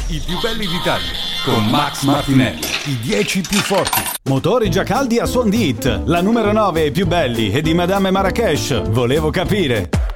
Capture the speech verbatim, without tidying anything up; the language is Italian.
I più belli d'Italia con Max Martinelli. I dieci più forti. Motori già caldi a suon di Hit. La numero nove ai più belli è di Madame Marrakesh. Volevo capire.